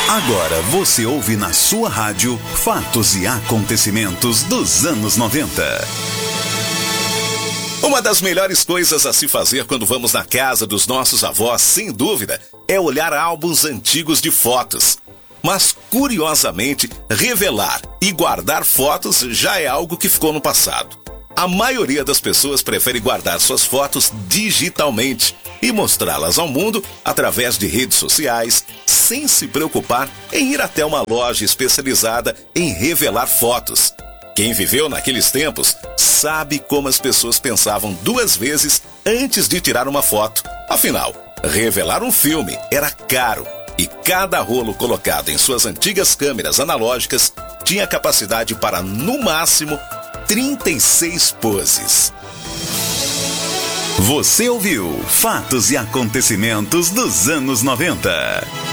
Agora você ouve na sua rádio fatos e acontecimentos dos anos 90. Uma das melhores coisas a se fazer quando vamos na casa dos nossos avós, sem dúvida, é olhar álbuns antigos de fotos. Mas, curiosamente, revelar e guardar fotos já é algo que ficou no passado. A maioria das pessoas prefere guardar suas fotos digitalmente e mostrá-las ao mundo através de redes sociais, sem se preocupar em ir até uma loja especializada em revelar fotos. Quem viveu naqueles tempos sabe como as pessoas pensavam duas vezes antes de tirar uma foto. Afinal, revelar um filme era caro e cada rolo colocado em suas antigas câmeras analógicas tinha capacidade para, no máximo, 36 poses. Você ouviu Fatos e Acontecimentos dos anos 90.